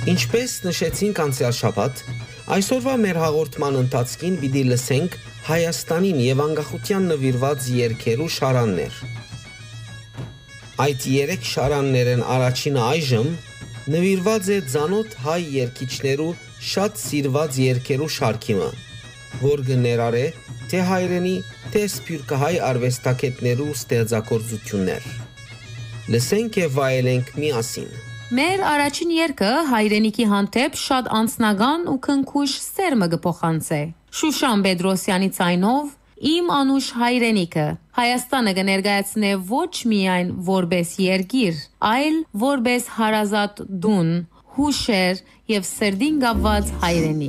Ինչպես նշեցինք անցյալ շաբաթ, այսօրվա մեր հաղորդման ընթացքին պիտի լսենք Հայաստանին եւ անկախության նվիրված երգերու շարաններ։ Այդ 3 շարաններն առաջինը այժմ նվիրված է ծանոթ հայ երգիչներու շատ սիրված երգերու շարքիմը, որ կներառե թե հայրենի, թե սփյուռքահայ արվեստագետներու ստեղծագործություններ։ Լսենք եւ վայելենք միասին։ Մեր առաջին երգը հայրենիքի հանդեպ շատ անձնական ու քնքուշ սերմը կփոխանցե։ Շուշան Պետրոսյանի ցայնով Իմ անուշ հայրենիքը Հայաստանը կներկայացնե ոչ միայն որպես երգիր, այլ որպես հարազատ դուն, հուշեր եւ սրդին կապված հայրենիք։